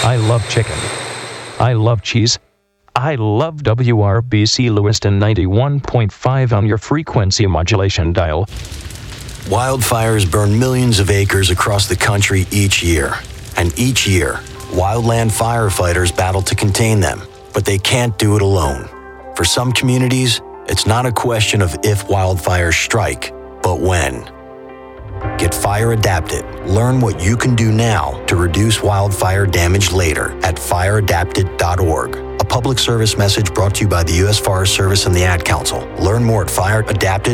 I love chicken. I love cheese. I love WRBC Lewiston 91.5 on your frequency modulation dial. Wildfires burn millions of acres across the country each year. And each year, wildland firefighters battle to contain them, but they can't do it alone. For some communities, it's not a question of if wildfires strike, but when. Get fire adapted. Learn what you can do now to reduce wildfire damage later at fireadapted.org. A public service message brought to you by the U.S. Forest Service and the Ad Council. Learn more at fireadapted.org.